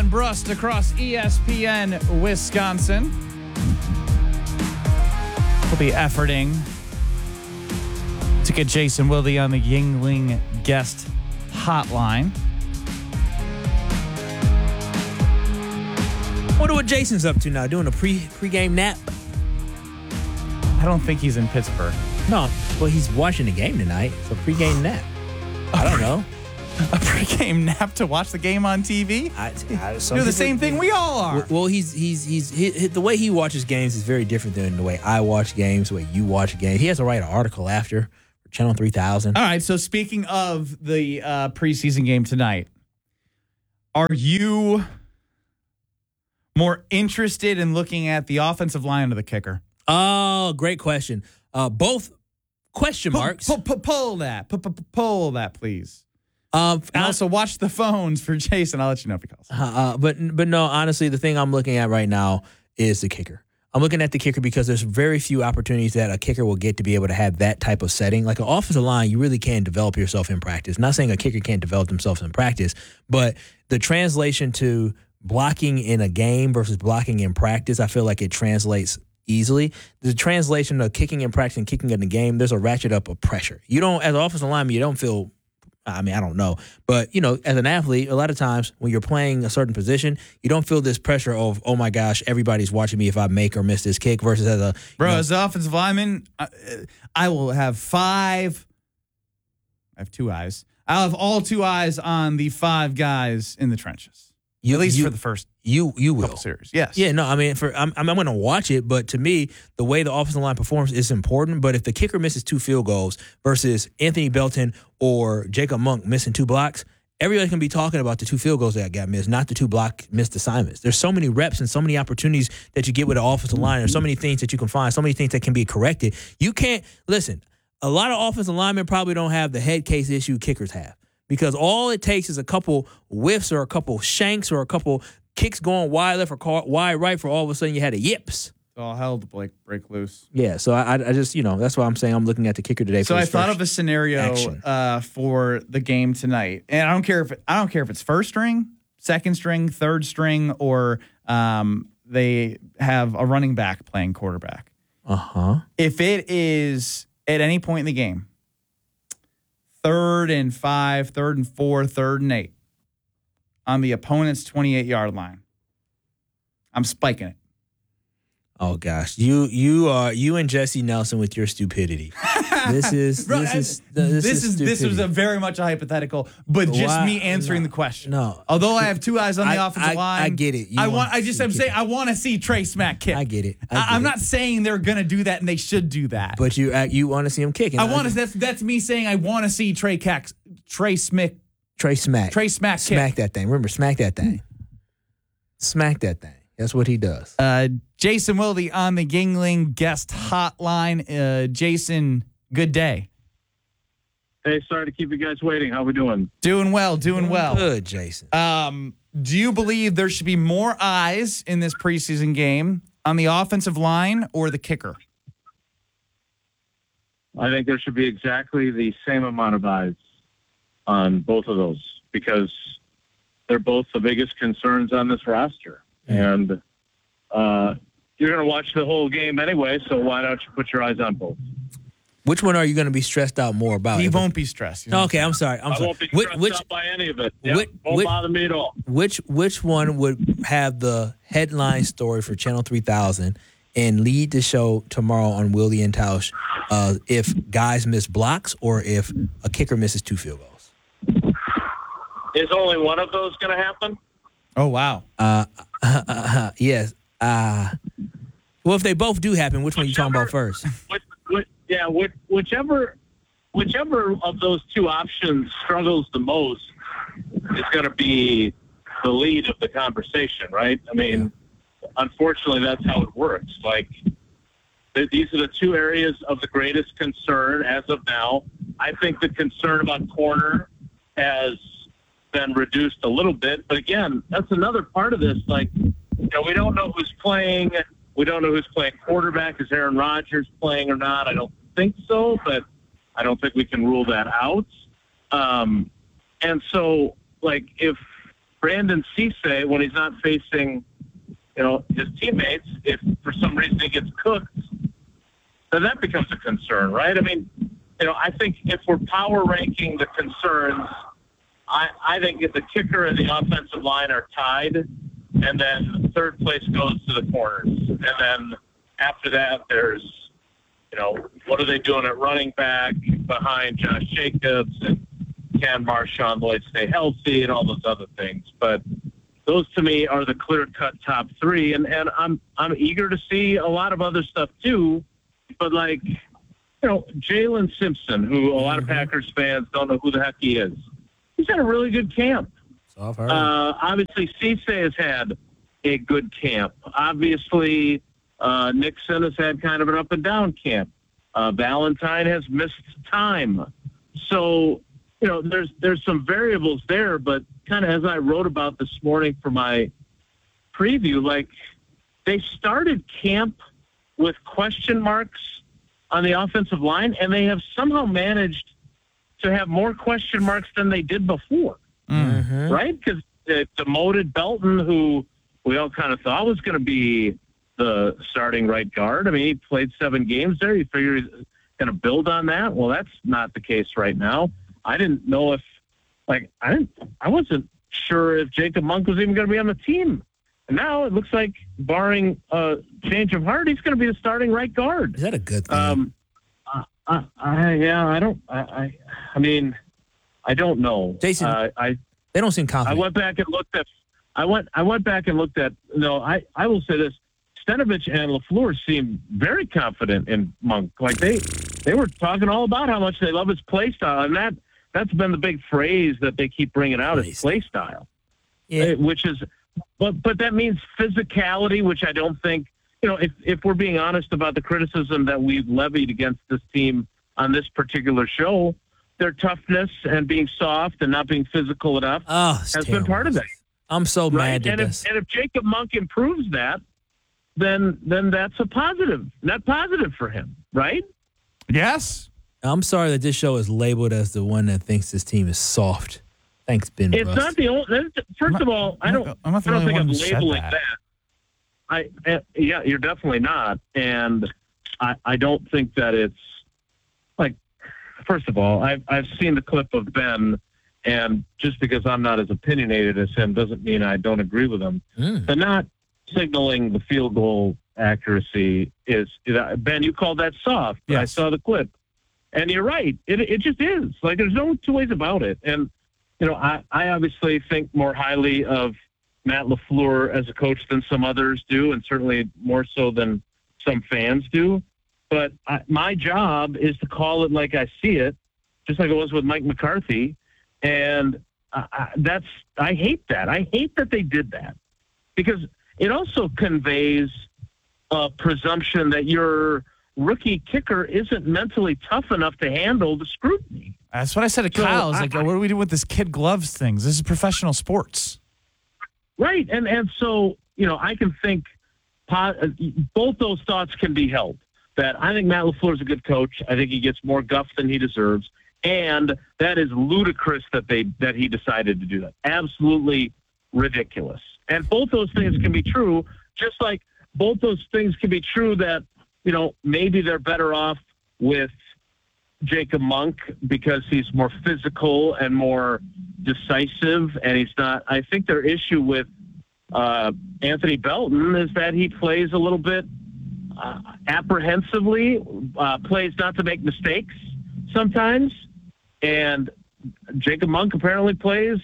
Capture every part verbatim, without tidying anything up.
John Brust across E S P N Wisconsin. We'll be efforting to get Jason Wilde on the Yuengling guest hotline. Wonder what Jason's up to now, doing a pre pre-game nap? I don't think he's in Pittsburgh. No, well, he's watching the game tonight. So pre-game nap. I don't know. A pre-game nap to watch the game on T V? I, I, Do the same thing we all are. Well, he's he's he's he, he, the way he watches games is very different than the way I watch games, the way you watch games. He has to write an article after for Channel three thousand. All right, so speaking of the uh, preseason game tonight, are you more interested in looking at the offensive line or the kicker? Oh, great question. Uh, both question marks. Pull, pull, pull that. Pull, pull, pull that, please. Um, and also watch the phones for Jason. I'll let you know if he calls. Uh, uh, but but no, honestly, the thing I'm looking at right now is the kicker. I'm looking at the kicker because there's very few opportunities that a kicker will get to be able to have that type of setting. Like an offensive line, you really can develop yourself in practice. Not saying a kicker can't develop themselves in practice, but the translation to blocking in a game versus blocking in practice, I feel like it translates easily. The translation of kicking in practice and kicking in the game, there's a ratchet up of pressure. You don't, as an offensive lineman, you don't feel, I mean, I don't know. But, you know, as an athlete, a lot of times when you're playing a certain position, you don't feel this pressure of, oh, my gosh, everybody's watching me if I make or miss this kick versus as a... Bro, you know, as an offensive lineman, I, I will have five... I have two eyes. I'll have all two eyes on the five guys in the trenches. you, At least you, for the first you you will. couple series. Yes. Yeah, no, I mean, for I'm, I'm going to watch it, but to me, the way the offensive line performs is important. But if the kicker misses two field goals versus Anthony Belton or Jacob Monk missing two blocks, everybody can be talking about the two field goals that got missed, not the two block missed assignments. There's so many reps and so many opportunities that you get with the offensive line. There's so many things that you can find, so many things that can be corrected. You can't, listen, a lot of offensive linemen probably don't have the head case issue kickers have because all it takes is a couple whiffs or a couple shanks or a couple kicks going wide left or wide right for all of a sudden you had a yips. All hell to break, break loose. Yeah, so I, I just, you know, that's why I'm saying I'm looking at the kicker today. So for I his thought first of a scenario action. uh, for the game tonight, and I don't care if it, I don't care if it's first string, second string, third string, or um, they have a running back playing quarterback. Uh huh. If it is at any point in the game, third and five, third and four, third and eight, on the opponent's twenty-eight yard line, I'm spiking it. Oh gosh, you you are you and Jesse Nelson with your stupidity. This is Bro, this is this, this, is, is this was stupidity. a very much a hypothetical, but just Why- me answering no, the question. no. Although I have two eyes on the I- offensive I- line, I get it. You I want want. I to just see am saying kick. I want to see Trey Smack kick. I get it. I I, get I'm it. not saying they're gonna do that, and they should do that. But you uh, you want to see him kicking. I want to. That's that's me saying I want to see Trey Cax, Trey Smick, Trey Smack. Trey Smack kick. Smack that thing. Remember, smack that thing. Smack that thing. That's what he does. Uh, Jason Wilde on the Yuengling guest hotline. Uh, Jason, good day. Hey, sorry to keep you guys waiting. How we doing? Doing well. Doing well. Good, Jason. Um, do you believe there should be more eyes in this preseason game on the offensive line or the kicker? I think there should be exactly the same amount of eyes on both of those because they're both the biggest concerns on this roster. And uh, you're going to watch the whole game anyway, so why don't you put your eyes on both? Which one are you going to be stressed out more about? He If- won't be stressed. He's No, not okay, I'm sorry. I'm I sorry. won't be Which stressed which, out by any of it. Yep, which- won't which- bother me at all. which which one would have the headline story for Channel three thousand and lead the show tomorrow on Willie and Tausch uh, if guys miss blocks or if a kicker misses two field goals? Is only one of those going to happen? Oh, wow. Uh, uh, uh, yes. Uh, well, if they both do happen, which one are you talking about first? Which, which, yeah, which, whichever, whichever of those two options struggles the most is going to be the lead of the conversation, right? I mean, unfortunately, that's how it works. Like, th- these are the two areas of the greatest concern as of now. I think the concern about corner has been reduced a little bit, but again, that's another part of this. Like, you know, we don't know who's playing. We don't know who's playing quarterback. Is Aaron Rodgers playing or not? I don't think so, but I don't think we can rule that out. Um, and so, like, if Brandon Cisse, when he's not facing, you know, his teammates, if for some reason he gets cooked, then that becomes a concern, right? I mean, you know, I think if we're power ranking the concerns, I, I think if the kicker and the offensive line are tied, and then third place goes to the corners. And then after that, there's, you know, what are they doing at running back behind Josh Jacobs, and can Marshawn Lloyd stay healthy, and all those other things. But those to me are the clear-cut top three, and, and I'm I'm eager to see a lot of other stuff too. But like, you know, Jalen Simpson, who a lot of Packers fans don't know who the heck he is, he's had a really good camp. So I've heard. Uh, obviously, Cisse has had a good camp. Obviously, uh, Nixon has had kind of an up and down camp. Uh, Valentine has missed time. So, you know, there's there's some variables there, but kind of as I wrote about this morning for my preview, like they started camp with question marks on the offensive line, and they have somehow managed to have more question marks than they did before, Mm-hmm. right? Because the demoted Belton, who we all kind of thought was going to be the starting right guard. I mean, he played seven games there. You figure he's going to build on that. Well, that's not the case right now. I didn't know if, like, I didn't, I wasn't sure if Jacob Monk was even going to be on the team. And now it looks like, barring a change of heart, he's going to be the starting right guard. Is that a good thing? Um, I, I, I, yeah, I don't, I, I, I mean, I don't know. Jason, uh, I, they don't seem I confident. went back and looked at, I went, I went back and looked at, no, I, I will say this, Stenovich and LaFleur seem very confident in Monk. Like they, they were talking all about how much they love his play style. And that, that's been the big phrase that they keep bringing out is play style, Yeah. which is, but, but that means physicality, which I don't think, you know, if, if we're being honest about the criticism that we've levied against this team on this particular show, their toughness and being soft and not being physical enough Oh, it's has terrible. been part of that. I'm so Right? mad at And this. if, and if Jacob Monk improves that, then then that's a positive, net positive for him, right? Yes. I'm sorry that this show is labeled as the one that thinks this team is soft. Thanks, Ben It's Rust. not the only. First not- of all, I I'm don't. not- I'm not the I don't only think one I'm who said labeling that. that. I uh, yeah, you're definitely not, and I I don't think that it's like. First of all, I've I've seen the clip of Ben, and just because I'm not as opinionated as him doesn't mean I don't agree with him. Mm. The not signaling the field goal accuracy is, Ben, you called that soft. I Yes. saw the clip. And you're right. It it just is. Like, there's no two ways about it. And, you know, I, I obviously think more highly of Matt LaFleur as a coach than some others do, and certainly more so than some fans do. But I, my job is to call it like I see it, just like it was with Mike McCarthy. And I, I, that's I hate that. I hate that they did that, because it also conveys a presumption that your rookie kicker isn't mentally tough enough to handle the scrutiny. That's what I said to So, Kyle. I was I- like, what do we do with this kid gloves things? This is professional sports. Right. And and so, you know, I can think po- both those thoughts can be held. That I think Matt LaFleur is a good coach. I think he gets more guff than he deserves. And that is ludicrous that they that he decided to do that. Absolutely ridiculous. And both those things can be true, just like both those things can be true that, you know, maybe they're better off with Jacob Monk because he's more physical and more decisive, and he's not. I think their issue with uh, Anthony Belton is that he plays a little bit uh, apprehensively, uh, plays not to make mistakes sometimes, and Jacob Monk apparently plays,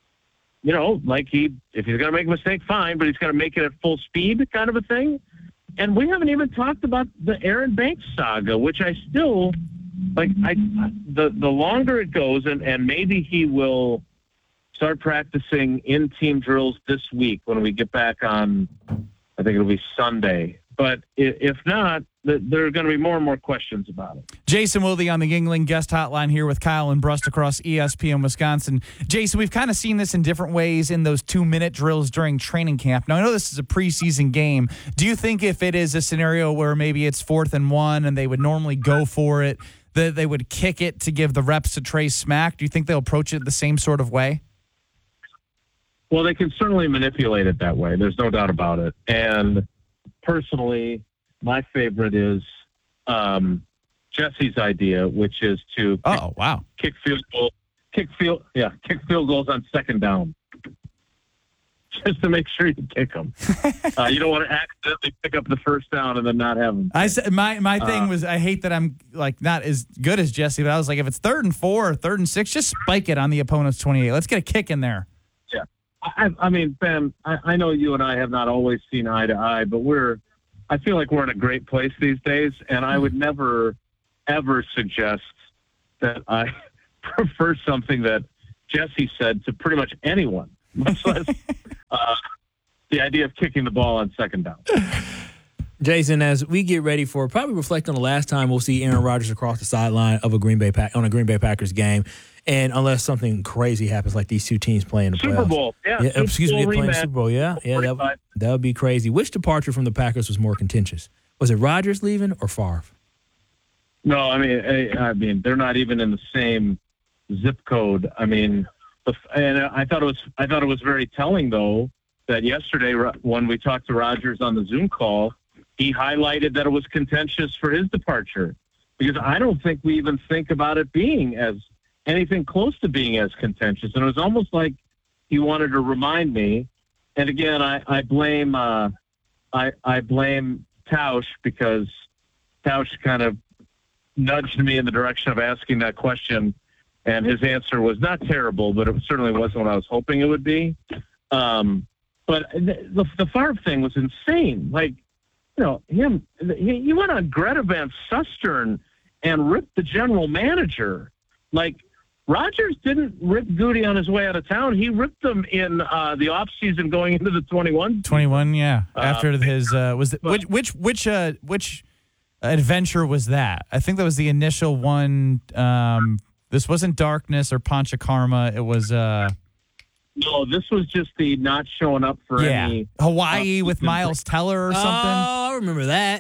you know, like he, if he's going to make a mistake, fine, but he's going to make it at full speed kind of a thing. And we haven't even talked about the Aaron Banks saga, which I still, like, I the, the longer it goes, and, and maybe he will start practicing in team drills this week when we get back on, I think it'll be Sunday. But if not, there are going to be more and more questions about it. Jason Wilde on the Yingling guest hotline here with Kyle and Brust across E S P N Wisconsin. Jason, we've kind of seen this in different ways in those two-minute drills during training camp. Now, I know this is a preseason game. Do you think if it is a scenario where maybe it's fourth and one and they would normally go for it, that they would kick it to give the reps to Trey Smack? Do you think they'll approach it the same sort of way? Well, they can certainly manipulate it that way. There's no doubt about it. And personally, my favorite is um, Jesse's idea, which is to Oh, wow. kick field goal, kick field, yeah, kick field goals on second down, just to make sure you kick them. uh, you don't want to accidentally pick up the first down and then not have them. I said my my thing Uh, was I hate that I'm like not as good as Jesse, but I was like, if it's third and four or third and six, just spike it on the opponent's twenty-eight. Let's get a kick in there. Yeah, I, I mean, Ben, I, I know you and I have not always seen eye to eye, but we're, I feel like we're in a great place these days, and I would never, ever suggest that I prefer something that Jesse said to pretty much anyone, much less uh, the idea of kicking the ball on second down. Jason, as we get ready for probably reflect on the last time we'll see Aaron Rodgers across the sideline of a Green Bay Pack on a Green Bay Packers game, and unless something crazy happens like these two teams playing the Super playoffs. Bowl, yeah. yeah Super excuse Bowl me, playing the rematch. Super Bowl, yeah, yeah, that would, that would be crazy. Which departure from the Packers was more contentious? Was it Rodgers leaving or Favre? No, I mean, I, I mean, they're not even in the same zip code. I mean, the, and I thought it was, I thought it was very telling though that yesterday when we talked to Rodgers on the Zoom call, he highlighted that it was contentious for his departure, because I don't think we even think about it being as anything close to being as contentious. And it was almost like he wanted to remind me. And again, I, I blame, uh, I, I blame Tausch, because Tausch kind of nudged me in the direction of asking that question. And his answer was not terrible, but it certainly wasn't what I was hoping it would be. Um, but the, the Favre thing was insane. Like, you know, him, he, he went on Greta Van Susteren and ripped the general manager. Like, Rodgers didn't rip Goody on his way out of town. He ripped them in uh, the offseason going into the twenty-one. twenty-one, yeah. Uh, After his uh, was it, but- which which which uh, which adventure was that? I think that was the initial one. Um, this wasn't Darkness or Panchakarma. It was uh, No, this was just the not showing up for yeah, any. Hawaii with uh, Miles Teller or something. Oh, I remember that.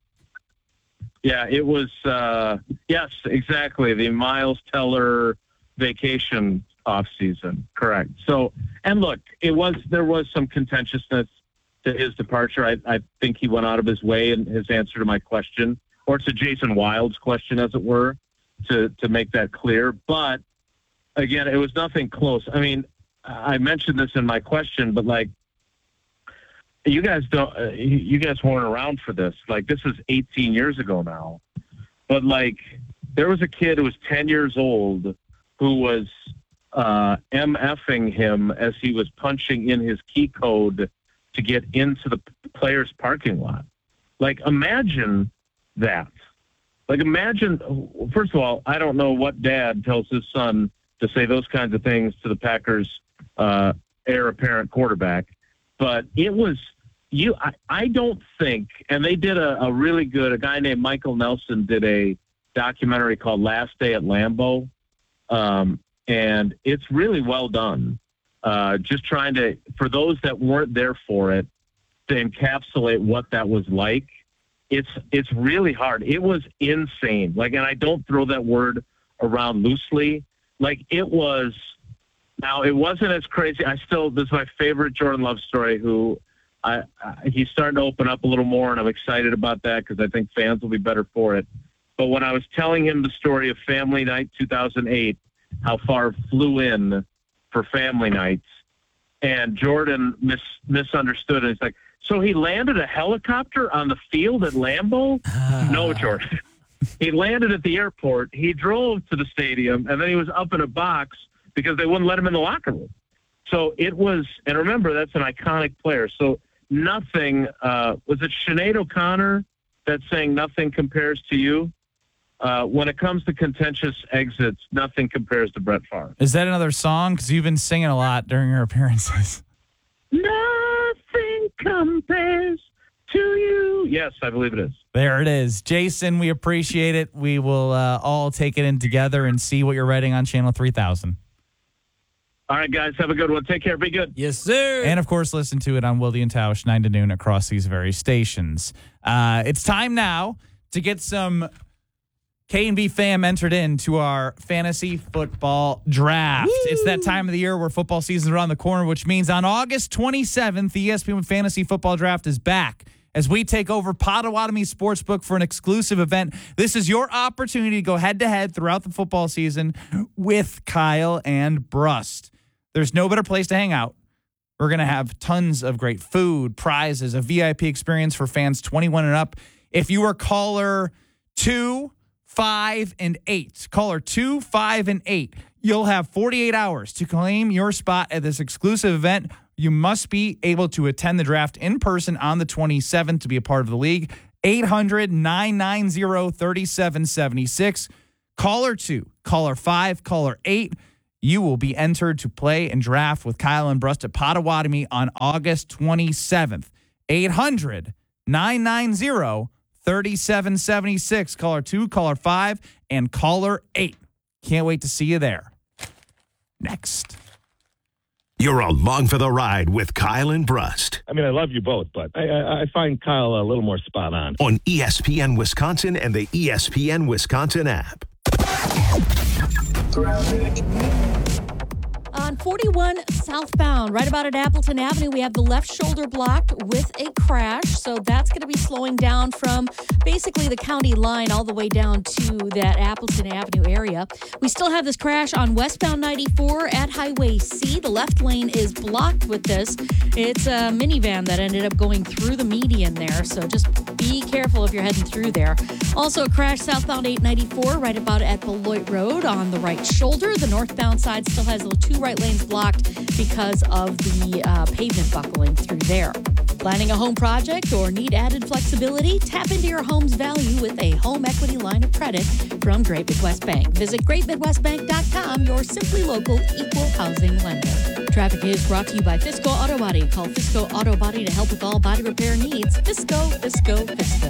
Yeah, it was. Uh, yes, exactly. The Miles Teller vacation off season. Correct. So, and look, it was there was some contentiousness to his departure. I, I think he went out of his way in his answer to my question, or to Jason Wild's question, as it were, to to make that clear. But again, it was nothing close. I mean, I mentioned this in my question, but like, you guys don't, uh, you guys weren't around for this. Like, this is eighteen years ago now. But like, there was a kid who was ten years old who was uh, MFing him as he was punching in his key code to get into the player's parking lot. Like, imagine that. Like, imagine, first of all, I don't know what dad tells his son to say those kinds of things to the Packers' uh, heir apparent quarterback. But it was, you. I, I don't think, and they did a, a really good, a guy named Michael Nelson did a documentary called Last Day at Lambeau. Um, and it's really well done. Uh, just trying to, for those that weren't there for it, to encapsulate what that was like. It's, it's really hard. It was insane. Like, and I don't throw that word around loosely. Like, it was, now it wasn't as crazy. I still, this is my favorite Jordan Love story, who I, I he's starting to open up a little more, and I'm excited about that because I think fans will be better for it. But when I was telling him the story of Family Night two thousand eight, how Favre flew in for Family Nights, and Jordan mis- misunderstood, and he's like, so he landed a helicopter on the field at Lambeau? No, Jordan. He landed at the airport. He drove to the stadium, and then he was up in a box because they wouldn't let him in the locker room. So it was, and remember, that's an iconic player. So nothing, uh, was it Sinead O'Connor that's saying nothing compares to you? Uh, when it comes to contentious exits, nothing compares to Brett Favre. Is that another song? Because you've been singing a lot during your appearances. Nothing compares to you. Yes, I believe it is. There it is. Jason, we appreciate it. We will uh, all take it in together and see what you're writing on Channel three thousand. All right, guys, have a good one. Take care. Be good. Yes, sir. And, of course, listen to it on Wilde and Tausch, nine to noon across these various stations. Uh, it's time now to get some K and B fam entered into our fantasy football draft. Woo! It's that time of the year where football season is around the corner, which means on August twenty-seventh, the E S P N Fantasy Football Draft is back as we take over Potawatomi Sportsbook for an exclusive event. This is your opportunity to go head-to-head throughout the football season with Kyle and Brust. There's no better place to hang out. We're going to have tons of great food, prizes, a V I P experience for fans twenty-one and up. If you are caller two, five, and eight, caller two, five, and eight, you'll have forty-eight hours to claim your spot at this exclusive event. You must be able to attend the draft in person on the twenty-seventh to be a part of the league. eight hundred, nine nine zero, three seven seven six. Caller two, caller five, caller eight. You will be entered to play and draft with Kyle and Brust at Potawatomi on August twenty-seventh. eight hundred, nine nine zero, three seven seven six. Caller two, caller five, and caller eight. Can't wait to see you there. Next. You're along for the ride with Kyle and Brust. I mean, I love you both, but I, I, I find Kyle a little more spot on. On E S P N Wisconsin and the E S P N Wisconsin app. On forty-one southbound, right about at Appleton Avenue, we have the left shoulder blocked with a crash. So that's going to be slowing down from basically the county line all the way down to that Appleton Avenue area. We still have this crash on westbound ninety-four at Highway C. The left lane is blocked with this. It's a minivan that ended up going through the median there. So just be careful if you're heading through there. Also a crash southbound eight ninety-four right about at Beloit Road on the right shoulder. The northbound side still has the two right lanes blocked because of the uh, pavement buckling through there. Planning a home project or need added flexibility? Tap into your home's value with a home equity line of credit from Great Midwest Bank. Visit great midwest bank dot com, your simply local equal housing lender. Traffic is brought to you by Fisco Auto Body. Call Fisco Auto Body to help with all body repair needs. Fisco, Fisco,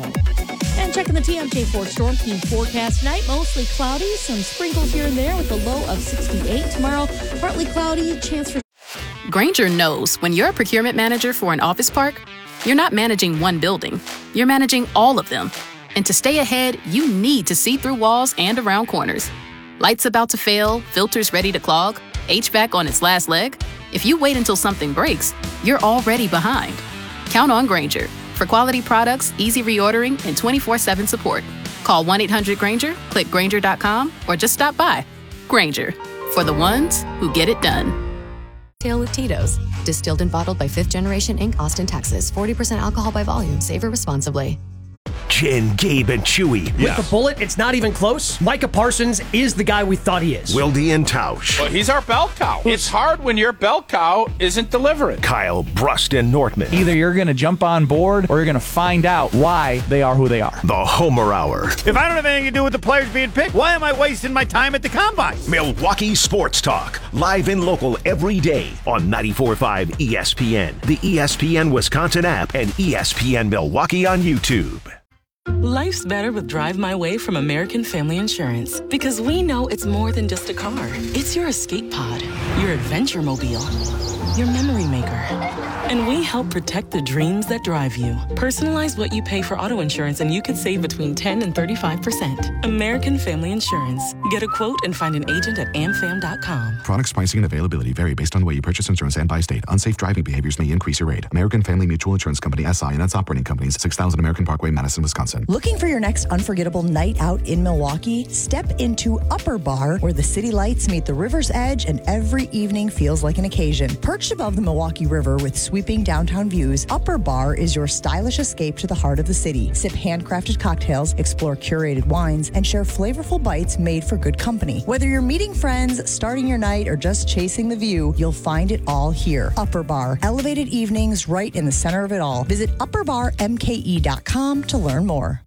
Fisco. And checking the T M J Ford Storm Team forecast tonight, mostly cloudy, some sprinkles here and there with a low of sixty-eight. Tomorrow, partly cloudy, chance for... Grainger knows when you're a procurement manager for an office park, you're not managing one building, you're managing all of them. And to stay ahead, you need to see through walls and around corners. Lights about to fail, filters ready to clog, H V A C on its last leg. If you wait until something breaks, you're already behind. Count on Grainger for quality products, easy reordering, and twenty-four seven support. Call one eight hundred Grainger, click Grainger dot com, or just stop by. Grainger, for the ones who get it done. Tail with Tito's. Distilled and bottled by Fifth Generation Incorporated, Austin, Texas. forty percent alcohol by volume. Savor responsibly. Jen, Gabe, and Chewy. With the bullet, it's not even close. Micah Parsons is the guy we thought he is. Wildy and Tausch. Well, he's our bell cow. It's hard when your bell cow isn't delivering. Kyle, Brust, and Nortman. Either you're going to jump on board or you're going to find out why they are who they are. The Homer Hour. If I don't have anything to do with the players being picked, why am I wasting my time at the Combine? Milwaukee Sports Talk. Live and local every day on ninety-four point five E S P N, the E S P N Wisconsin app, and E S P N Milwaukee on YouTube. Life's better with Drive My Way from American Family Insurance, because we know it's more than just a car. It's your escape pod, your adventure mobile, your memory maker. And we help protect the dreams that drive you. Personalize what you pay for auto insurance and you could save between ten and thirty-five percent. American Family Insurance. Get a quote and find an agent at am fam dot com. Products, pricing, and availability vary based on the way you purchase insurance and by state. Unsafe driving behaviors may increase your rate. American Family Mutual Insurance Company, S I and its operating companies, six thousand American Parkway, Madison, Wisconsin. Looking for your next unforgettable night out in Milwaukee? Step into Upper Bar, where the city lights meet the river's edge and every evening feels like an occasion. Perched above the Milwaukee River with sweeping downtown views, Upper Bar is your stylish escape to the heart of the city. Sip handcrafted cocktails, explore curated wines, and share flavorful bites made for good company. Whether you're meeting friends, starting your night, or just chasing the view, you'll find it all here. Upper Bar. Elevated evenings right in the center of it all. Visit upper bar m k e dot com to learn more.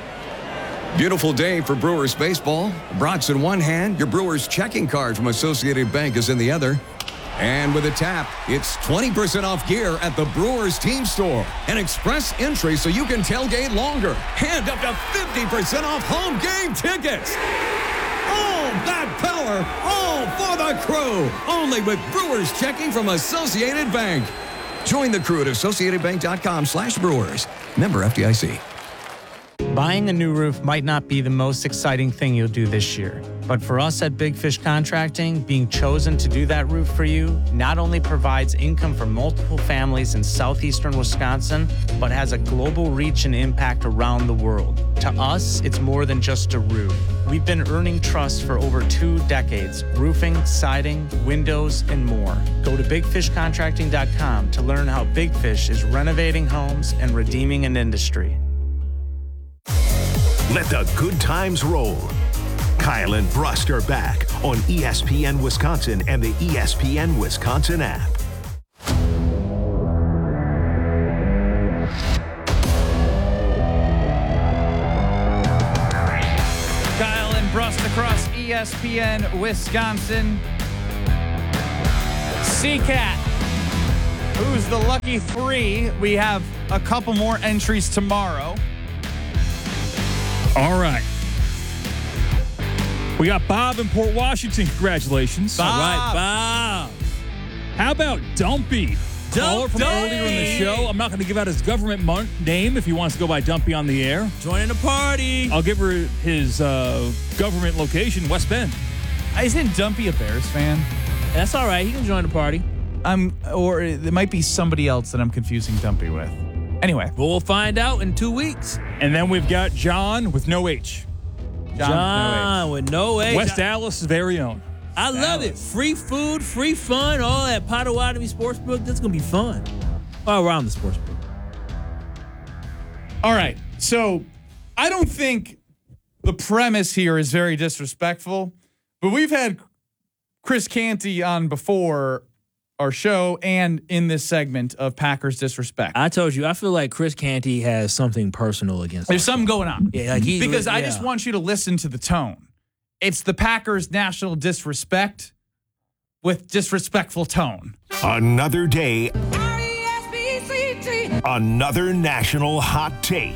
Beautiful day for Brewers baseball. Brats in one hand, your Brewers checking card from Associated Bank is in the other. And with a tap, it's twenty percent off gear at the Brewers team store. An express entry so you can tailgate longer. And up to fifty percent off home game tickets. All that power, all for the crew. Only with Brewers checking from Associated Bank. Join the crew at associated bank dot com slash brewers. Member F D I C. Buying a new roof might not be the most exciting thing you'll do this year. But for us at Big Fish Contracting, being chosen to do that roof for you not only provides income for multiple families in southeastern Wisconsin, but has a global reach and impact around the world. To us, it's more than just a roof. We've been earning trust for over two decades, roofing, siding, windows, and more. Go to big fish contracting dot com to learn how Big Fish is renovating homes and redeeming an industry. Let the good times roll. Kyle and Brust are back on E S P N Wisconsin and the E S P N Wisconsin app. Kyle and Brust across E S P N Wisconsin. C-Cat, who's the lucky three? We have a couple more entries tomorrow. All right. We got Bob in Port Washington. Congratulations. Bob. All right, Bob. How about Dumpy? Caller from earlier in the show. I'm not going to give out his government mon- name if he wants to go by Dumpy on the air. Joining the party. I'll give her his uh, government location, West Bend. Isn't Dumpy a Bears fan? That's all right. He can join the party. I'm, or it might be somebody else that I'm confusing Dumpy with. Anyway. We'll find out in two weeks. And then we've got John with no H. John, John with no H. West Dallas' very own. I love it. Free food, free fun, all that Potawatomi Sportsbook. That's going to be fun. All around the Sportsbook. All right. So I don't think the premise here is very disrespectful, but we've had Chris Canty on before our show and in this segment of Packers disrespect. I told you, I feel like Chris Canty has something personal against There's us. something going on. Yeah, like he, because yeah. I just want you to listen to the tone. It's the Packers' national disrespect with disrespectful tone. Another day, another national hot take.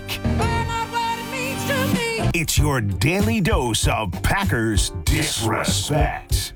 It's your daily dose of Packers disrespect.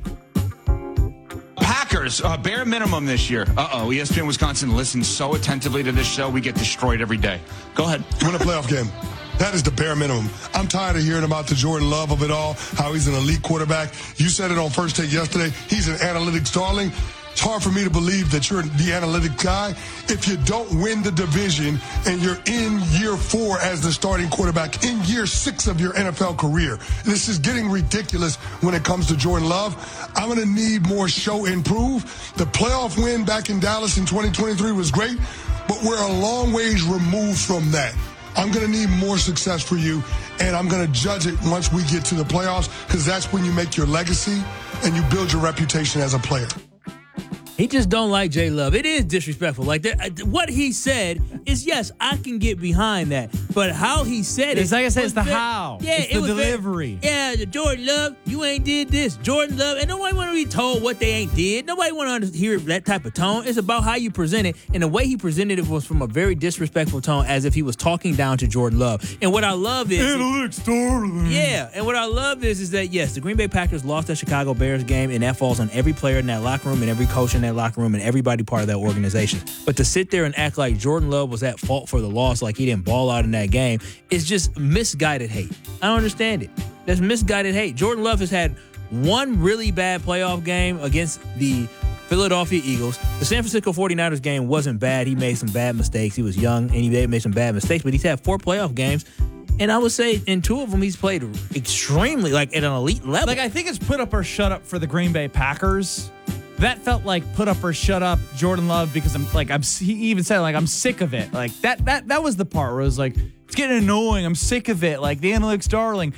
Packers, uh, bare minimum this year. Uh-oh, E S P N Wisconsin listens so attentively to this show, we get destroyed every day. Go ahead. Win a playoff game. That is the bare minimum. I'm tired of hearing about the Jordan Love of it all, how he's an elite quarterback. You said it on First Take yesterday. He's an analytics darling. It's hard for me to believe that you're the analytics guy if you don't win the division and you're in year four as the starting quarterback, in year six of your N F L career. This is getting ridiculous when it comes to Jordan Love. I'm going to need more show and prove. The playoff win back in Dallas in twenty twenty-three was great, but we're a long ways removed from that. I'm going to need more success for you, and I'm going to judge it once we get to the playoffs, because that's when you make your legacy and you build your reputation as a player. He just don't like J Love. It is disrespectful. Like that, what he said is, yes, I can get behind that. But how he said it, it's like I said, it's the very, how. Yeah, it's it the was delivery. Very, yeah, the Jordan Love, you ain't did this. Jordan Love, and nobody want to be told what they ain't did. Nobody want to hear that type of tone. It's about how you present it, and the way he presented it was from a very disrespectful tone, as if he was talking down to Jordan Love. And what I love is, analytics darling. Yeah, and what I love is, is that yes, the Green Bay Packers lost that Chicago Bears game, and that falls on every player in that locker room and every coach in that locker room and everybody part of that organization. But to sit there and act like Jordan Love was at fault for the loss, like he didn't ball out in that game, is just misguided hate. I don't understand it. That's misguided hate. Jordan Love has had one really bad playoff game against the Philadelphia Eagles. The San Francisco forty-niners game wasn't bad. He made some bad mistakes. He was young and he made some bad mistakes, but he's had four playoff games. And I would say in two of them, he's played extremely, like at an elite level. Like, I think it's put up or shut up for the Green Bay Packers. That felt like put up or shut up Jordan Love, because I'm like, I'm, he even said like, I'm sick of it. Like that, that, that was the part where it was like, it's getting annoying. I'm sick of it. Like the analytics darling.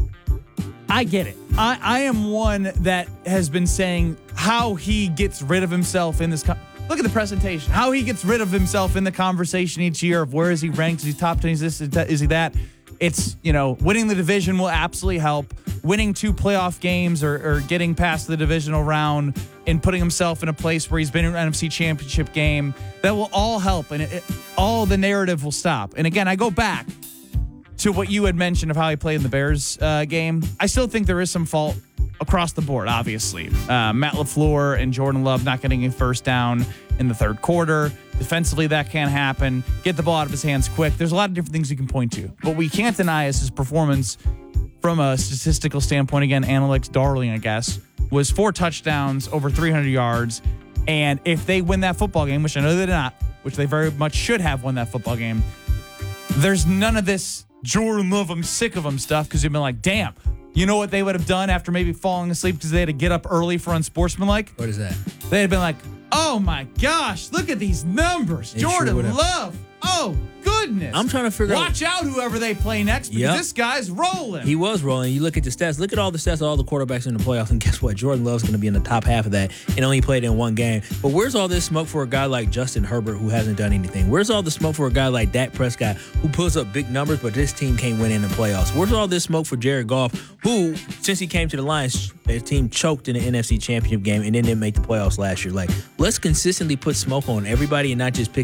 I get it. I, I am one that has been saying how he gets rid of himself in this. Co- Look at the presentation. How he gets rid of himself in the conversation each year of where is he ranked? Is he top ten? Is this? Is he that? It's, you know, winning the division will absolutely help. Winning two playoff games or, or getting past the divisional round and putting himself in a place where he's been in an N F C championship game, that will all help. And it, it, all the narrative will stop. And again, I go back to what you had mentioned of how he played in the Bears uh, game. I still think there is some fault across the board, obviously. Uh, Matt LaFleur and Jordan Love not getting a first down in the third quarter. Defensively, that can't happen. Get the ball out of his hands quick. There's a lot of different things you can point to. What we can't deny is his performance from a statistical standpoint. Again, analytics darling, I guess, was four touchdowns, over three hundred yards. And if they win that football game, which I know they did not, which they very much should have won that football game, there's none of this Jordan Love, I'm sick of him stuff, because you've been like, damn, you know what they would have done after maybe falling asleep because they had to get up early for unsportsmanlike? What is that? They'd have been like, oh my gosh, look at these numbers. They Jordan sure Love. Oh, goodness. I'm trying to figure out. Watch out whoever they play next because Yep. this guy's rolling. He was rolling. You look at the stats. Look at all the stats of all the quarterbacks in the playoffs, and guess what? Jordan Love's going to be in the top half of that and only played in one game. But where's all this smoke for a guy like Justin Herbert who hasn't done anything? Where's all the smoke for a guy like Dak Prescott who pulls up big numbers, but this team can't win in the playoffs? Where's all this smoke for Jared Goff who, since he came to the Lions, his team choked in the N F C Championship game and then didn't make the playoffs last year? Like, let's consistently put smoke on everybody and not just pick